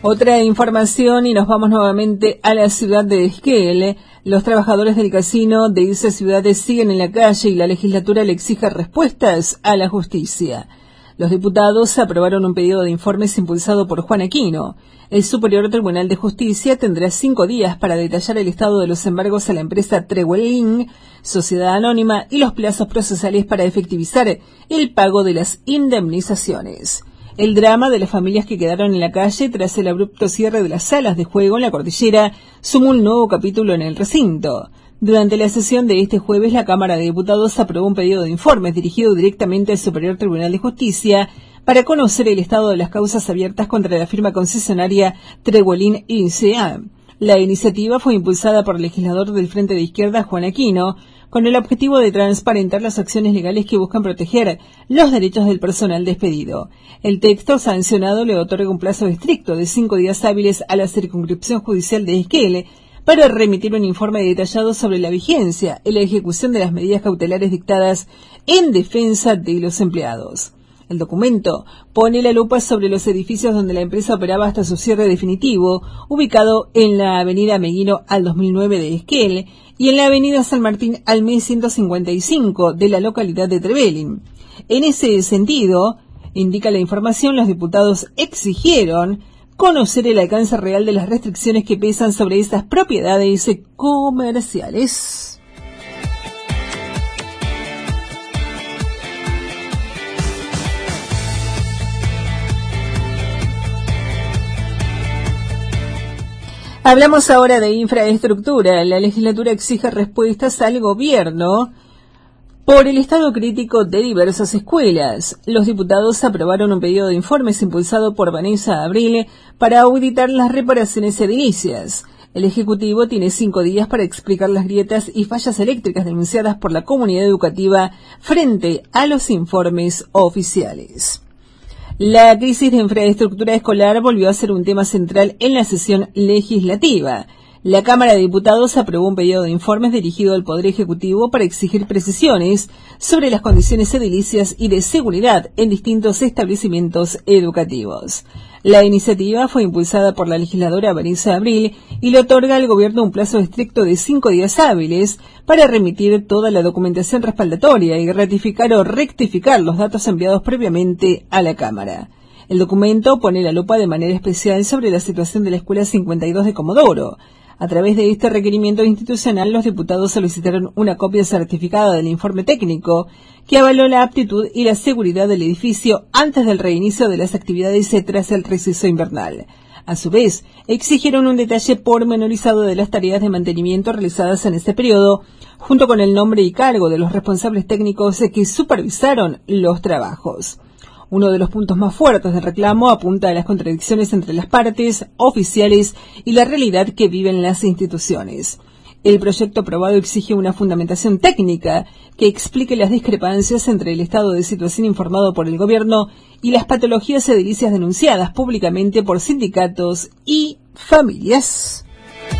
Otra información y nos vamos nuevamente a la ciudad de Esquel. Los trabajadores del casino de esa ciudad siguen en la calle y la legislatura le exige respuestas a la justicia. Los diputados aprobaron un pedido de informes impulsado por Juan Aquino. El Superior Tribunal de Justicia tendrá 5 días para detallar el estado de los embargos a la empresa Trewelling, sociedad anónima, y los plazos procesales para efectivizar el pago de las indemnizaciones. El drama de las familias que quedaron en la calle tras el abrupto cierre de las salas de juego en la cordillera sumó un nuevo capítulo en el recinto. Durante la sesión de este jueves, la Cámara de Diputados aprobó un pedido de informes dirigido directamente al Superior Tribunal de Justicia para conocer el estado de las causas abiertas contra la firma concesionaria Trewelling ICA. La iniciativa fue impulsada por el legislador del Frente de Izquierda, Juan Aquino, con el objetivo de transparentar las acciones legales que buscan proteger los derechos del personal despedido. El texto sancionado le otorga un plazo estricto de 5 días hábiles a la Circunscripción Judicial de Esquel para remitir un informe detallado sobre la vigencia y la ejecución de las medidas cautelares dictadas en defensa de los empleados. El documento pone la lupa sobre los edificios donde la empresa operaba hasta su cierre definitivo, ubicado en la avenida Meguino al 2009 de Esquel y en la avenida San Martín al 1155 de la localidad de Trewelling. En ese sentido, indica la información, los diputados exigieron conocer el alcance real de las restricciones que pesan sobre esas propiedades comerciales. Hablamos ahora de infraestructura. La legislatura exige respuestas al gobierno por el estado crítico de diversas escuelas. Los diputados aprobaron un pedido de informes impulsado por Vanessa Abril para auditar las reparaciones edilicias. El Ejecutivo tiene 5 días para explicar las grietas y fallas eléctricas denunciadas por la comunidad educativa frente a los informes oficiales. La crisis de infraestructura escolar volvió a ser un tema central en la sesión legislativa. La Cámara de Diputados aprobó un pedido de informes dirigido al Poder Ejecutivo para exigir precisiones sobre las condiciones edilicias y de seguridad en distintos establecimientos educativos. La iniciativa fue impulsada por la legisladora Vanessa Abril y le otorga al gobierno un plazo estricto de 5 días hábiles para remitir toda la documentación respaldatoria y ratificar o rectificar los datos enviados previamente a la Cámara. El documento pone la lupa de manera especial sobre la situación de la Escuela 52 de Comodoro. A través de este requerimiento institucional, los diputados solicitaron una copia certificada del informe técnico que avaló la aptitud y la seguridad del edificio antes del reinicio de las actividades tras el receso invernal. A su vez, exigieron un detalle pormenorizado de las tareas de mantenimiento realizadas en este periodo, junto con el nombre y cargo de los responsables técnicos que supervisaron los trabajos. Uno de los puntos más fuertes del reclamo apunta a las contradicciones entre las partes oficiales y la realidad que viven las instituciones. El proyecto aprobado exige una fundamentación técnica que explique las discrepancias entre el estado de situación informado por el gobierno y las patologías edilicias denunciadas públicamente por sindicatos y familias.